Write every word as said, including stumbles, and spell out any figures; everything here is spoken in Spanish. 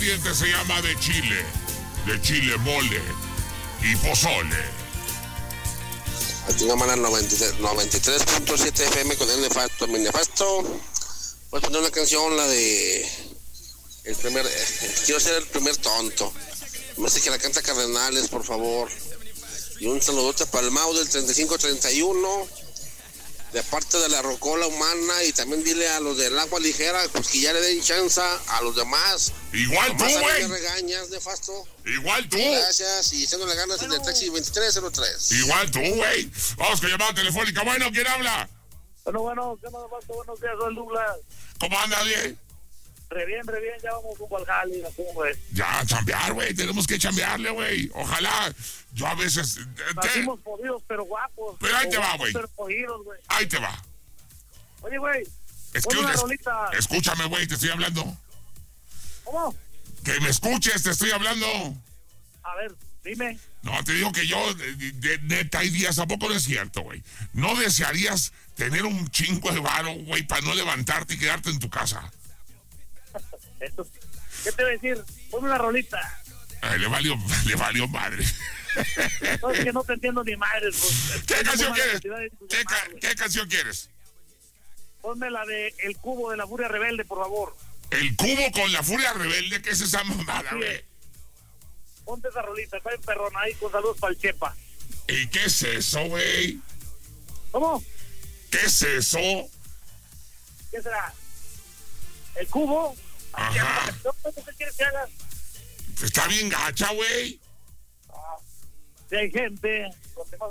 siguiente se llama de chile, de chile mole y pozole. Aquí nomás la noventa y tres punto siete F M con el nefasto, mi nefasto. Voy a poner una canción, la de el primer, eh, quiero ser el primer tonto. Me hace que la canta Cardenales, por favor. Y un saludote para el Mau del treinta y cinco treinta y uno, de parte de la Rocola Humana. Y también dile a los del Agua Ligera, pues que ya le den chance a los demás. Igual tú, güey. Me regañas, nefasto. Igual tú. Gracias, y echándole ganas bueno. En el taxi veintitrés cero tres. Igual tú, güey. Vamos con llamada telefónica. Bueno, ¿quién habla? Bueno, bueno, ¿qué más, Nefasto? Buenos días, soy el Douglas. ¿Cómo anda, bien? Re bien, re bien, ya vamos rumbo al jale, ¿cómo ves? Ya, chambear, güey, tenemos que chambearle, güey. Ojalá, yo a veces... Nacimos jodidos, pero guapos. Pero ahí te va, güey. Pero jodidos, güey. Ahí te va. Oye, güey, es que una es, rolita. Escúchame, güey, te estoy hablando. ¿Cómo? Que me escuches, te estoy hablando. A ver, dime. No, te digo que yo, de, de, neta, hay días, ¿a poco no es cierto, güey? ¿No desearías tener un chingo de varo, güey, para no levantarte y quedarte en tu casa? Esto, ¿qué te voy a decir? Ponme una rolita. Ay, le valió, le valió madre. No, es que no te entiendo ni madre. Pues, ¿Qué canción quieres? ¿Qué, ca ¿Qué canción quieres? Ponme la de El Cubo de la Furia Rebelde, por favor. ¿El Cubo con la Furia Rebelde? ¿Qué es esa mamada, güey? Ponte esa rolita, está en perrón ahí con saludos para el Chepa. ¿Y qué es eso, güey? ¿Cómo? ¿Qué es eso? ¿Qué será? ¿El Cubo? Ajá. ¿Qué quieres que hagas? Está bien gacha, güey. Ah, si hay gente con temas